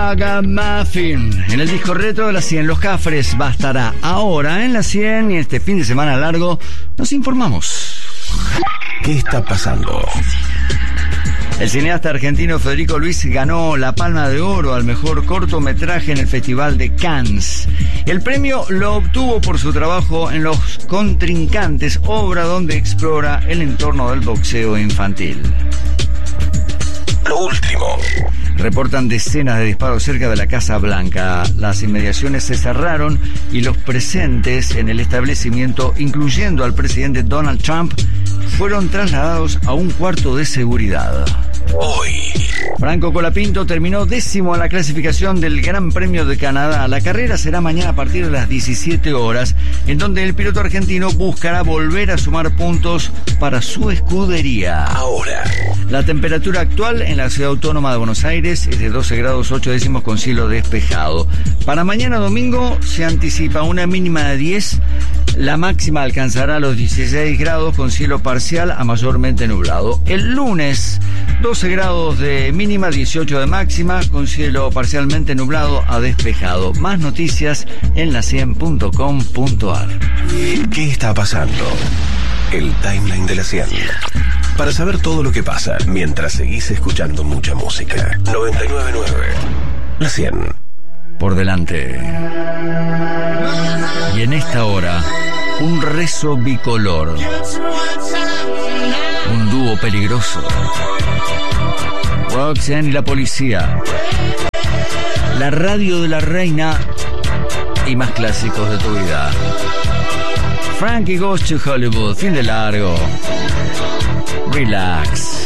Muffin. En el disco retro de la 100, Los Cafres bastará ahora en la 100 y este fin de semana largo nos informamos. ¿Qué está pasando? El cineasta argentino Federico Luis ganó la Palma de Oro al mejor cortometraje en el Festival de Cannes. El premio lo obtuvo por su trabajo en Los Contrincantes, obra donde explora el entorno del boxeo infantil. Lo último. Reportan decenas de disparos cerca de la Casa Blanca. Las inmediaciones se cerraron y los presentes en el establecimiento, incluyendo al presidente Donald Trump, fueron trasladados a un cuarto de seguridad. Hoy. Franco Colapinto terminó 10º en la clasificación del Gran Premio de Canadá. La carrera será mañana a partir de las 17 horas, en donde el piloto argentino buscará volver a sumar puntos para su escudería. Ahora. La temperatura actual en la ciudad autónoma de Buenos Aires es de 12 grados 8 décimos con cielo despejado. Para mañana domingo se anticipa una mínima de 10. La máxima alcanzará los 16 grados con cielo parcial a mayormente nublado. El lunes, 12 grados de mínima, 18 de máxima, con cielo parcialmente nublado a despejado. Más noticias en la100.com.ar. ¿Qué está pasando? El timeline de la 100. Para saber todo lo que pasa mientras seguís escuchando mucha música. 99.9. La 100. Por delante. Y en esta hora, un rezo bicolor. Un dúo peligroso. Roxanne y la policía. La radio de la reina y más clásicos de tu vida. Frankie Goes to Hollywood, fin de largo. Relax.